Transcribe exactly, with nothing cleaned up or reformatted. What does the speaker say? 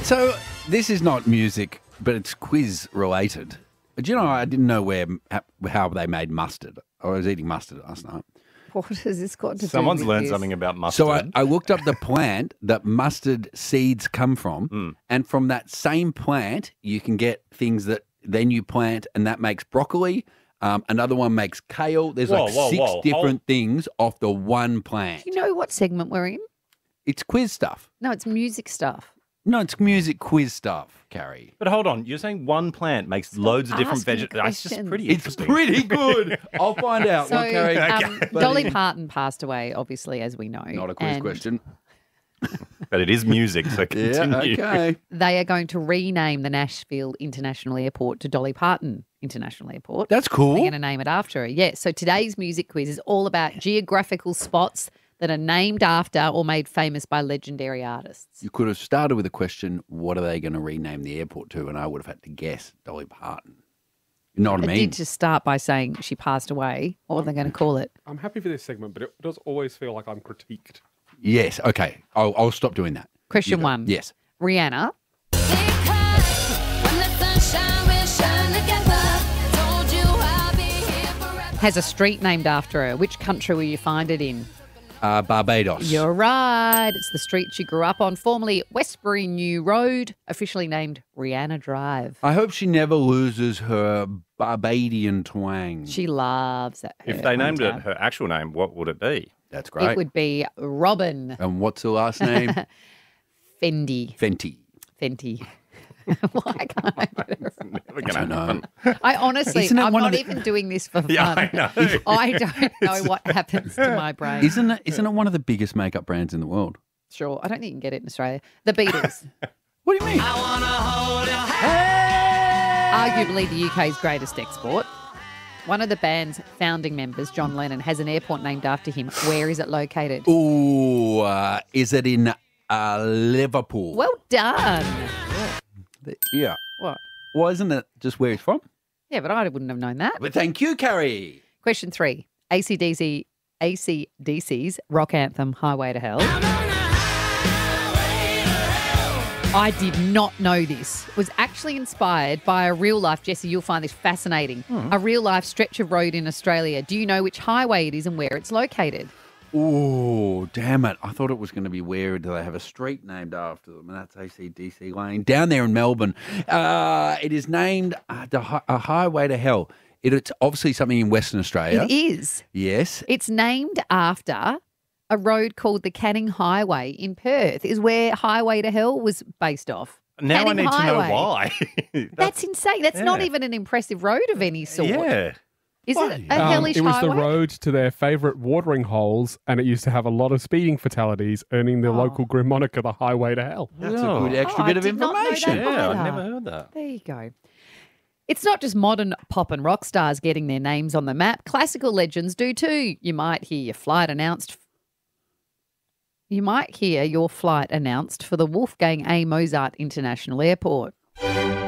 So this is not music, but it's quiz related. Do you know, I didn't know where how they made mustard. I was eating mustard last night. What has this got to Someone's do with learned this? something about mustard. So I, I looked up the plant that mustard seeds come from, Mm. and from that same plant, you can get things that then you plant, and that makes broccoli. Um, another one makes kale. There's Whoa, like whoa, six whoa. different things off the one plant. Do you know what segment we're in? It's quiz stuff. No, it's music stuff. No, it's music quiz stuff, Carrie. But hold on, you're saying one plant makes loads of different asking vegetables. That's just questions. pretty It's interesting. pretty good. I'll find out. So, what, Carrie? um, But- Dolly Parton passed away, obviously, as we know. Not a quiz and question. But it is music, so Yeah, continue. okay. They are going to rename the Nashville International Airport to Dolly Parton International Airport. That's They're cool. going to name it after her. Yeah. So today's music quiz is all about geographical spots that are named after or made famous by legendary artists. You could have started with a question, what are they going to rename the airport to? And I would have had to guess Dolly Parton. You know what I I mean? did just start by saying she passed away. What were they going to call it? I'm happy for this segment, but it does always feel like I'm critiqued. Yes, okay. I'll, I'll stop doing that. Question You go. one. Yes. Rihanna has a street named after her. Which country will you find it in? Uh, Barbados. You're right. It's the street she grew up on, formerly Westbury New Road, officially named Rihanna Drive. I hope she never loses her Barbadian twang. She loves it. If they named it her actual name, what would it be? That's great. It would be Robin And what's her last name? Fendi. Fenty. Fenty. Why can't I get it right? Never I gonna don't know. happen. I honestly, Isn't it I'm one not of the- even doing this for fun. Yeah, I know. I don't know what happens to my brain. Isn't it, isn't it one of the biggest makeup brands in the world? Sure, I don't think you can get it in Australia. The Beatles, What do you mean? arguably the U K's greatest export. One of the band's founding members, John Lennon, has an airport named after him. Where is it located? Ooh, uh, is it in uh, Liverpool? Well done. Yeah. What? Well, isn't it just where he's from? Yeah, but I wouldn't have known that. But thank you, Carrie. Question three. A C D C, A C D C's rock anthem, Highway to Hell. I did not know this. It was actually inspired by a real life, Jesse, you'll find this fascinating, a real life stretch of road in Australia. Do you know which highway it is and where it's located? Oh, damn it. I thought it was going to be where do they have a street named after them, and that's A C D C Lane down there in Melbourne. Uh, it is named uh, the hi- a Highway to Hell. It, it's obviously something in Western Australia. It is. Yes. It's named after a road called the Canning Highway in Perth, is where Highway to Hell was based off. Now Canning I need Highway. to know why. That's insane. That's not yeah. even an impressive road of any sort. yeah. Is it a Um, hellish it was highway? the road to their favourite watering holes, and it used to have a lot of speeding fatalities, earning the Oh. local grim moniker the Highway to Hell. That's Oh. a good extra Oh, bit I of did not know that information. Yeah, either. I've never heard that. There you go. It's not just modern pop and rock stars getting their names on the map. Classical legends do too. You might hear your flight announced. You might hear your flight announced for the Wolfgang A. Mozart International Airport.